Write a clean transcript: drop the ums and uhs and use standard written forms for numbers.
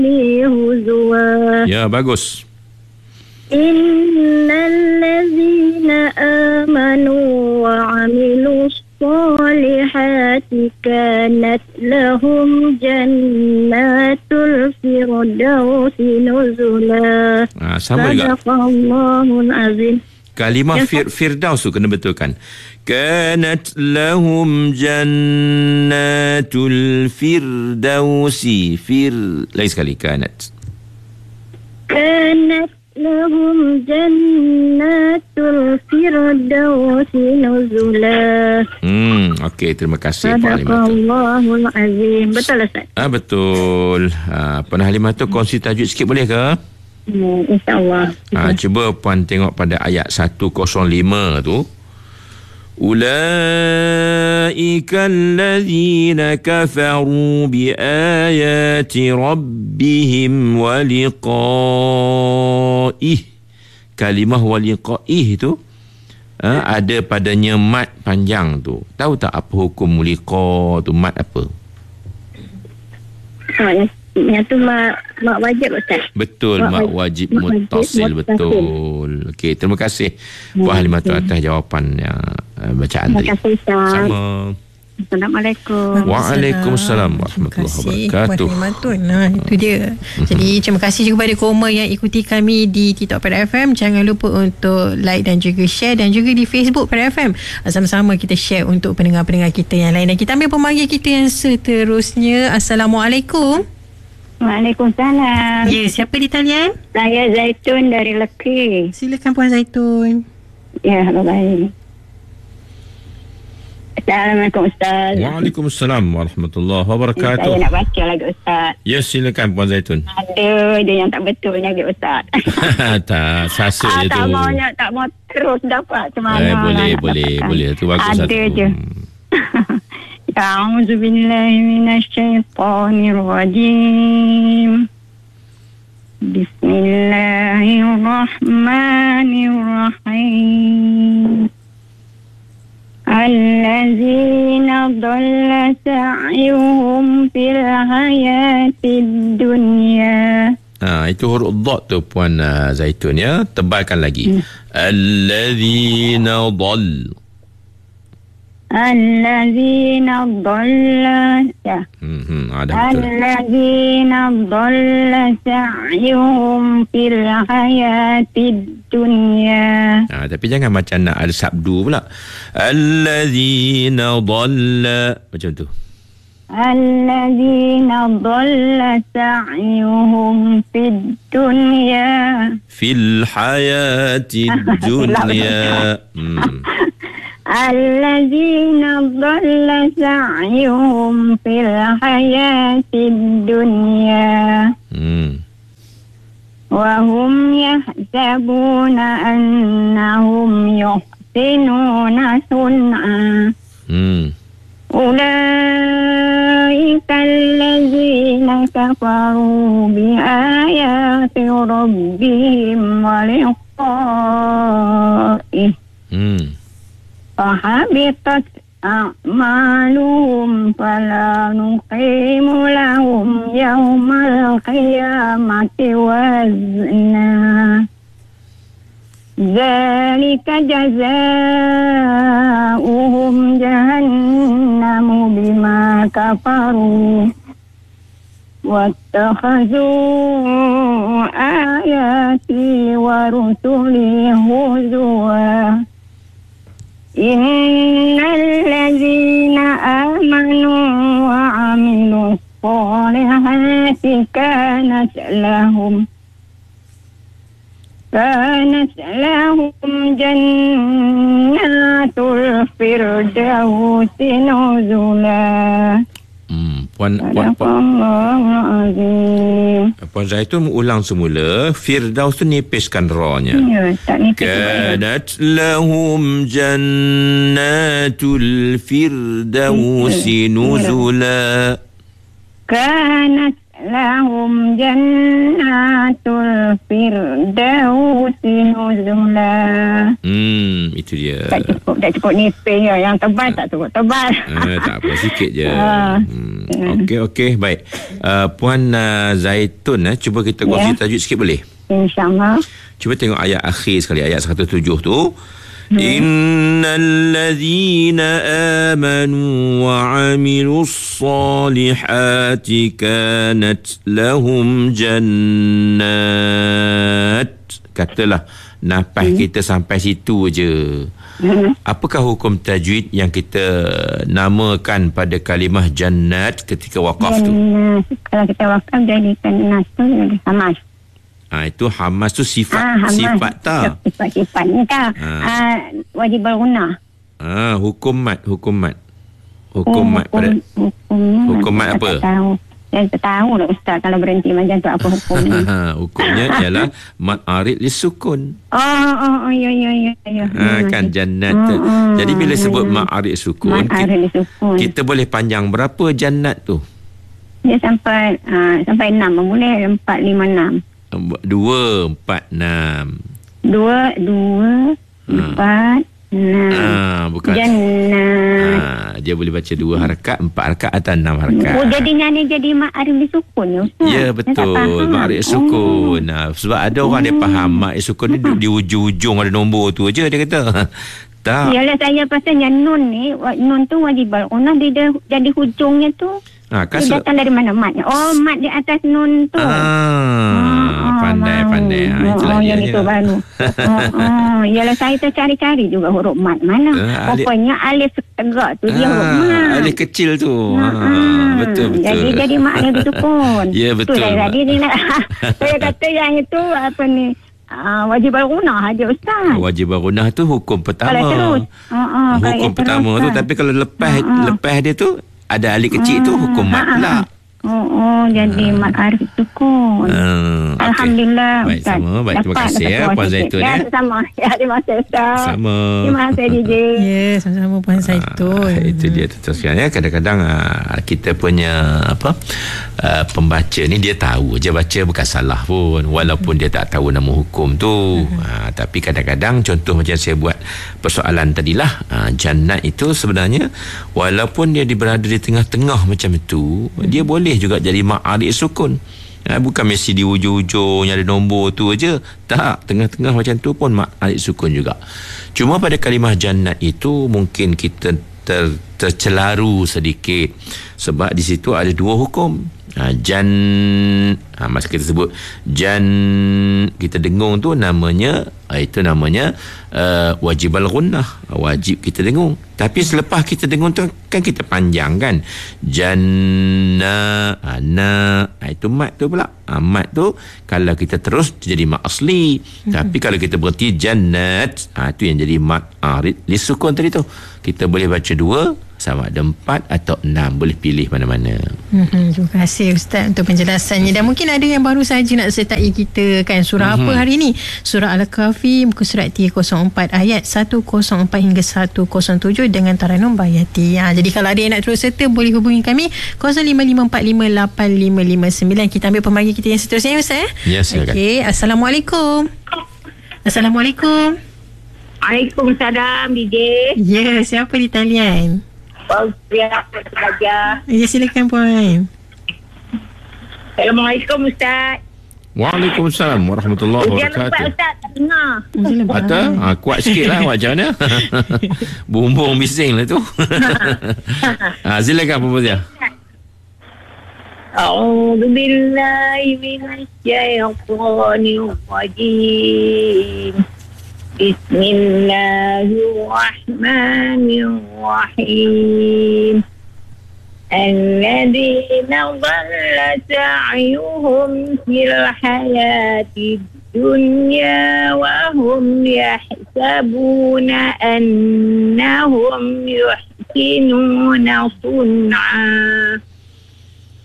huzwa. Ya, bagus. Innal ladzina amanu wa 'amilus solihati kanat lahum jannatul firdausi nuzula. Sama juga. Sadaqallahul azim. Kalimah Firdaus tu kena betulkan. Kanat lahum jannatul firdausi. Lain sekali, kanat lahum jannatul firdausi nuzula. Okey, terima kasih Pak Halimah tu. Sadaqallahul azim. Betul Ustaz? Betul. Puan Halimah tu kongsi tajuk sikit boleh ke? InsyaAllah. Cuba Puan tengok pada ayat 105 tu. Ulaika allazina kafaru biayati rabbihim wa liqa'ih. Kalimah wa liqa'ih tu ada padanya mat panjang tu. Tahu tak apa hukum liqa tu, mat apa? Yang tu mak wajib Ustaz. Betul, mak wajib muttasil. Betul. Okey, terima kasih Puan Halimah tu atas jawapan bacaan tadi. Terima kasih Ustaz. Sama. Assalamualaikum. Waalaikumsalam warahmatullahi wabarakatuh. Nah, itu dia. Jadi terima kasih juga kepada Koma yang ikuti kami di TikTok Pada FM. Jangan lupa untuk like dan juga share, dan juga di Facebook Pada FM. Sama-sama kita share untuk pendengar-pendengar kita yang lain. Dan kita ambil pemanggil kita yang seterusnya. Assalamualaikum. Waalaikumsalam. Ya, siapa di talian? Saya Zaitun dari Lekir. Silakan Puan Zaitun. Ya, baik. Assalamualaikum Ustaz. Waalaikumsalam warahmatullahi wabarakatuh. Saya nak baca lagi Ustaz. Ya, silakan Puan Zaitun. Ada dia yang tak betul lagi Ustaz. Tak, sasut je tu. Tak mau terus dapat macam mana. Boleh. Tu bagus satu. Ada je. A'udzubillahi minasyaitonirrajim. Bismillahirrahmanirrahim. Allazina dhalla sa'yuhum fil hayatid dunya. Itu huruf dhat tu Puan Zaitun ya. Tebalkan lagi. Allazina dhall. Allazina dhalla Allazina dhalla sa'yuhum fil hayatid dunya. Tapi jangan macam nak ada sabdu pula. Allazina dhalla, macam tu. Allazina dhalla sa'yuhum fid dunya. Fil hayatid dunya. Allazina dhalla sa'yuhum fil hayatid dunya. Wa hum yahsabuna annahum yuhsinuna sun'a. Ulaika allazina kafaru bi ayati rabbihim wa liqa'ih. Fahabitat a'maluhum fala nuqimu lahum yawmal qiyamati wazna. Zalika jazaa'uhum jahannamu bima kafaru wattakhadhu ayati wa rusuli huzwa. Innal ladzina amanu wa 'amilus solihati kanat lahum jannatul firdausi nuzula. Puan Zaitun ulang semula. Firdaus tu nipiskan ra-nya. Ya, tak nipis. Kanat lahum jannatul firdausi nuzula. Kanat lahum jannatul firdausi nuzula. Itu dia. Tak cukup Tak cukup nipis je. Yang tebal tak cukup tebal. Tak apa, sikit je. Okey, baik. Puan Zaitun, cuba kita kongsi tajwid sikit boleh? InsyaAllah. Cuba tengok ayat akhir sekali, ayat 107 tu. Innal ladzina amanu wa 'amilus solihati kanat lahum jannat. Katalah nafas kita sampai situ je. Apakah hukum tajwid yang kita namakan pada kalimah jannat ketika waqaf tu? Kalau kita waqaf jadikan nas tu jadi hamas. Itu hamas tu sifat tak? Sifat ni tak. Wajib berguna. Hukum mat pada hukum mat apa? Saya tak tahu lah Ustaz kalau berhenti macam tu apa hukumnya. Hukumnya ialah mat arid lisukun. Ya. Kan jannat. Jadi bila sebut mat arid sukun, kita boleh panjang berapa jannat tu? Dia sampai 6 boleh 4 5 6. 2 4 6. 2 4 bukan. Jannat. Dia boleh baca 2 harakat, 4 harakat atau 6 harakat. Jadinya ni jadi ma'arif sukun ya Ustaz. Ya betul, ma'arif sukun. Sebab ada orang dia faham ma'arif sukun ni duduk di ujung-ujung ada nombor tu je dia kata. Tak. Yalah saya pasal nun ni, nun tu wajib berguna dia jadi hujungnya tu. Dia datang dari mana matnya? Mat di atas nun tu. Pandai. Itulah yang itu baru. Yalah saya tercari-cari juga huruf mat mana. Pokoknya alif tegak tu dia huruf mat. Alif kecil tu. Betul. Jadi mat dia betul. Ya betul. Tadi ni nak saya kata yang itu apa ni? Wajib bergunah aja Ustaz. Wajib bergunah tu hukum pertama. Kalau terus. Hukum pertama tu. Tapi kalau lepas dia tu ada alif kecil tu hukum mat pula. Jadi mat arif sukun. Alhamdulillah. Baik, sama. Baik, terima kasih Puan Zaitun. Sama. Terima kasih Ustaz. Sama. Terima kasih DJ. Ya, sama-sama Puan Zaitun. Itu dia teruskan ya. Kadang-kadang kita punya pembaca ni dia tahu je baca bukan salah pun, walaupun dia tak tahu nama hukum tu. Tapi kadang-kadang contoh macam saya buat persoalan tadilah, jannat itu sebenarnya walaupun dia berada di tengah-tengah macam itu, dia boleh juga jadi ma'arif sukun. Bukan mesti di ujung-ujung yang ada nombor tu aja. Tak, tengah-tengah macam tu pun ma'arif sukun juga. Cuma pada kalimah jannat itu mungkin kita tercelaru sedikit sebab di situ ada 2 hukum. Masa kita sebut kita dengung tu namanya wajib al-ghunnah, wajib kita dengung. Tapi selepas kita dengung tu kan kita panjang kan, itu mat tu pula. Mat tu kalau kita terus jadi mat asli. Tapi kalau kita berhenti jannat, itu yang jadi mat arid lisukun tadi tu. Kita boleh baca 2 sama ada 4 atau 6, boleh pilih mana-mana. Terima kasih Ustaz untuk penjelasannya. Dan mungkin ada yang baru saja nak sertai kita kan, surah apa hari ni? Surah Al-Kahfi muka surat 304 ayat 104 hingga 107 dengan Taranum Bayati. Jadi kalau ada yang nak terus serta boleh hubungi kami 0554585559. Kita ambil pembagi kita yang seterusnya Ustaz. Ya, silakan. Okey, Assalamualaikum. Waalaikumsalam DJ. Ya, siapa di talian? Ya, silakan Puan. Assalamualaikum Ustaz. Waalaikumsalam warahmatullahi wabarakatuh. Ustaz tak dengar. Ada? Kuat sikit lah awak macam mana. Bumbung bising lah tu. Silakan Puan Fazia. A'udzu billahi minasy syaithanir rajim. Bismillahirrahmanirrahim. الذين ضل سعيهم في الحياة الدنيا وهم يحسبون أنهم يحسنون صنعا